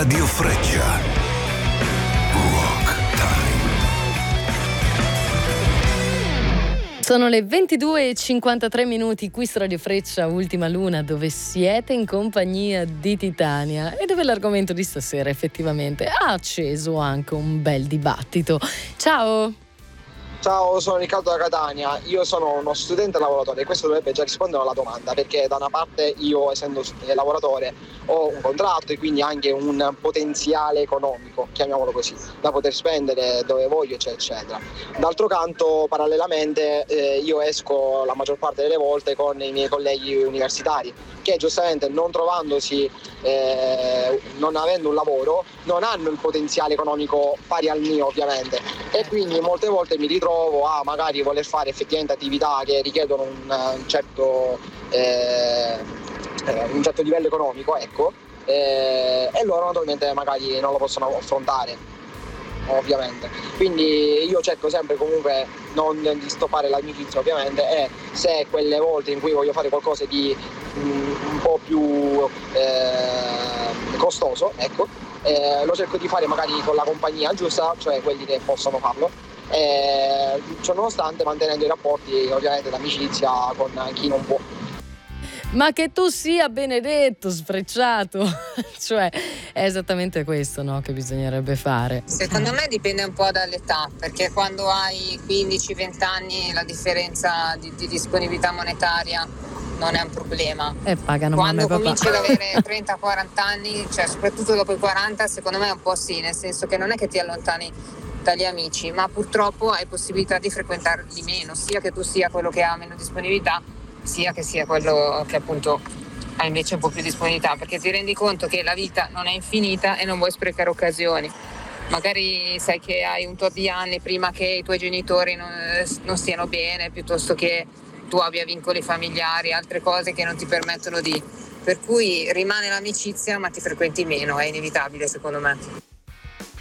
Radio Freccia. Rock Time. Sono le 22:53 qui su Radio Freccia, Ultima Luna, dove siete in compagnia di Titania e dove l'argomento di stasera effettivamente ha acceso anche un bel dibattito. Ciao! Ciao, sono Riccardo da Catania, io sono uno studente lavoratore e questo dovrebbe già rispondere alla domanda, perché da una parte io, essendo lavoratore, ho un contratto e quindi anche un potenziale economico, chiamiamolo così, da poter spendere dove voglio, eccetera, eccetera. D'altro canto, parallelamente, io esco la maggior parte delle volte con i miei colleghi universitari che giustamente non trovandosi, non avendo un lavoro, non hanno il potenziale economico pari al mio ovviamente, e quindi molte volte mi ritrovo a magari voler fare effettivamente attività che richiedono un certo livello economico, ecco, e loro naturalmente magari non lo possono affrontare, ovviamente. Quindi io cerco sempre comunque non di stoppare l'amicizia, ovviamente, e se quelle volte in cui voglio fare qualcosa di un po' più costoso, ecco, lo cerco di fare magari con la compagnia giusta, cioè quelli che possono farlo, ciò nonostante mantenendo i rapporti ovviamente d'amicizia con chi non può. Ma che tu sia benedetto, sfrecciato, cioè è esattamente questo, no, che bisognerebbe fare. Secondo me dipende un po' dall'età, perché quando hai 15-20 anni la differenza di disponibilità monetaria non è un problema. Pagano quando mamma e cominci papà. ad avere 30-40 anni, cioè soprattutto dopo i 40, secondo me è un po' sì, nel senso che non è che ti allontani dagli amici, ma purtroppo hai possibilità di frequentarli meno, sia che tu sia quello che ha meno disponibilità, sia che sia quello che appunto ha invece un po' più disponibilità, perché ti rendi conto che la vita non è infinita e non vuoi sprecare occasioni. Magari sai che hai un tot di anni prima che i tuoi genitori non stiano bene, piuttosto che tu abbia vincoli familiari, altre cose che non ti permettono di... Per cui rimane l'amicizia, ma ti frequenti meno, è inevitabile secondo me.